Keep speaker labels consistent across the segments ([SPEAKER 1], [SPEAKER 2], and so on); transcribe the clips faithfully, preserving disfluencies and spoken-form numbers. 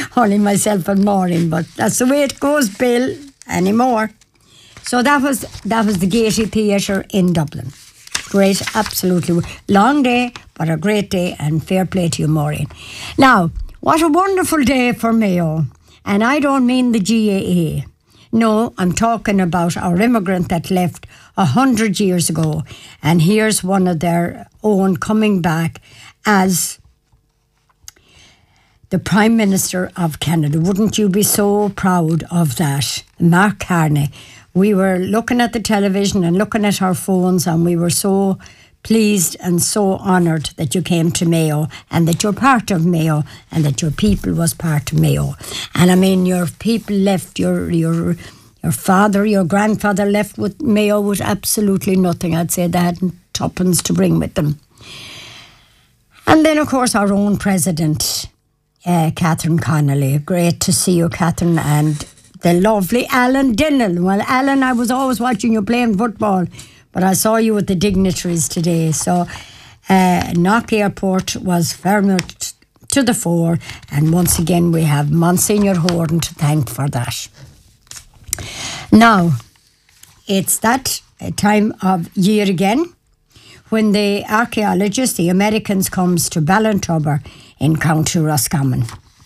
[SPEAKER 1] only myself and Maureen, but that's the way it goes, Bill, anymore. So that was that was the Gaiety Theatre in Dublin. Great, absolutely. Long day, but a great day, and fair play to you, Maureen. Now, what a wonderful day for Mayo. And I don't mean the G A A. No, I'm talking about our immigrant that left a hundred years ago. And here's one of their own coming back as the Prime Minister of Canada. Wouldn't you be so proud of that? Mark Carney. We were looking at the television and looking at our phones, and we were so pleased and so honoured that you came to Mayo and that you're part of Mayo and that your people was part of Mayo. And I mean, your people left, your your your father, your grandfather left with Mayo with absolutely nothing. I'd say they hadn't tuppence to bring with them. And then, of course, our own president, uh, Catherine Connolly. Great to see you, Catherine, and the lovely Alan Dillon. Well, Alan, I was always watching you playing football, but I saw you with the dignitaries today. So uh, Knock Airport was very much to the fore. And once again, we have Monsignor Horton to thank for that. Now, it's that time of year again when the archaeologists, the Americans, comes to Ballintubber in County Roscommon.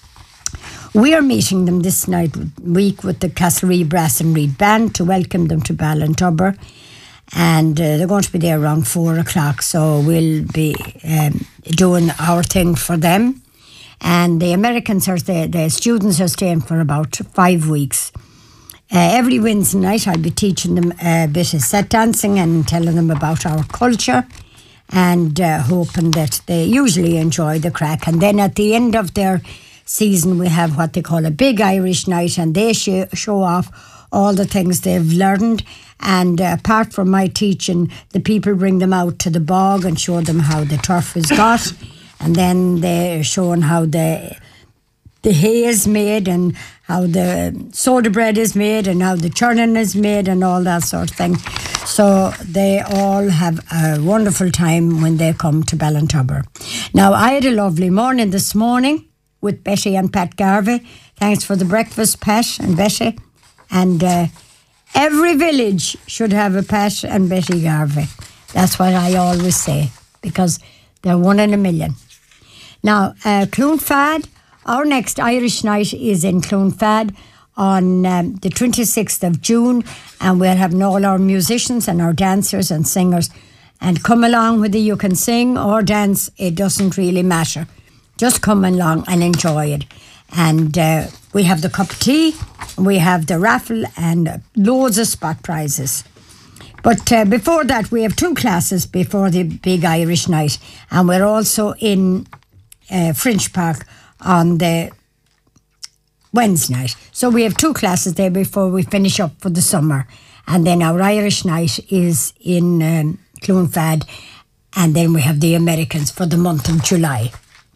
[SPEAKER 1] We are meeting them this night week with the Castlereagh Brass and Reed Band to welcome them to Ballintubber. And uh, they're going to be there around four o'clock, so we'll be um, doing our thing for them. And the Americans are there, the students are staying for about five weeks. Uh, every Wednesday night I'll be teaching them a bit of set dancing and telling them about our culture, and uh, hoping that they usually enjoy the crack. And then at the end of their season we have what they call a big Irish night, and they sh- show off all the things they've learned. And uh, apart from my teaching, the people bring them out to the bog and show them how the turf is got, and then they're showing how the the hay is made and how the soda bread is made and how the churning is made and all that sort of thing. So they all have a wonderful time when they come to Ballintubber. Now, I had a lovely morning this morning with Betty and Pat Garvey. Thanks for the breakfast, Pat and Betty. And uh, every village should have a Pat and Betty Garvey. That's what I always say, because they're one in a million. Now, uh, Clonfad, our next Irish night is in Clonfad on um, the twenty-sixth of June, and we're having all our musicians and our dancers and singers. And come along, whether you can sing or dance, it doesn't really matter. Just come along and enjoy it. And uh, we have the cup of tea, we have the raffle, and loads of spot prizes. But uh, before that, we have two classes before the big Irish night. And we're also in uh, Fringe Park on the Wednesday night. So we have two classes there before we finish up for the summer. And then our Irish night is in um, Clonfad. And then we have the Americans for the month of July.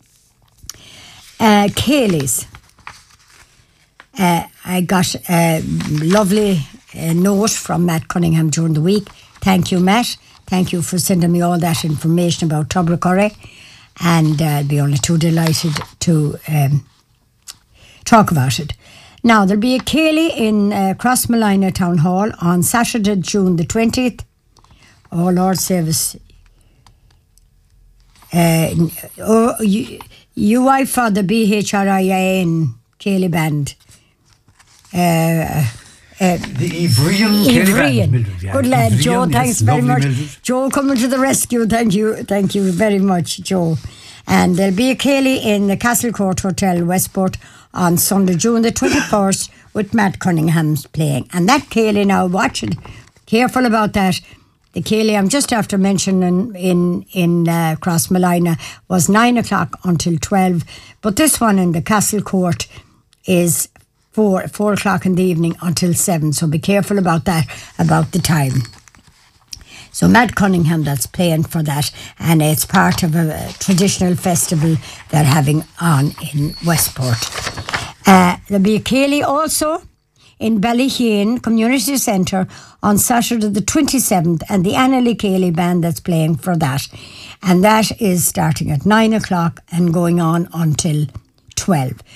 [SPEAKER 1] Uh, Kayleys. Uh, I got a lovely uh, note from Matt Cunningham during the week. Thank you, Matt. Thank you for sending me all that information about Tubbercurry. And uh, I'll be only too delighted to um, talk about it. Now, there'll be a Cayley in uh, Crossmolina Town Hall on Saturday, June the twentieth. Oh, Lord save us. Uh, oh, U I for the B H R I A in Cayley Band. Uh, uh,
[SPEAKER 2] the Ivrian Ivrian.
[SPEAKER 1] Mildred, yeah. Good lad, Ivrian, Joe. Thanks very much. Mildred. Joe coming to the rescue. Thank you. Thank you very much, Joe. And there'll be a Cayley in the Castle Court Hotel, Westport, on Sunday, June the twenty-first, with Matt Cunningham's playing. And that Cayley, now watch it. Careful about that. The Cayley I'm just after mentioning in, in uh, Crossmolina was nine o'clock until twelve. But this one in the Castle Court is four, four o'clock in the evening until seven. So be careful about that, about the time. So Matt Cunningham, that's playing for that. And it's part of a, a traditional festival they're having on in Westport. Uh, there'll be a Cayley also in Ballyheen Community Centre on Saturday the twenty-seventh, and the Annalee Cayley Band that's playing for that. And that is starting at nine o'clock and going on until twelve.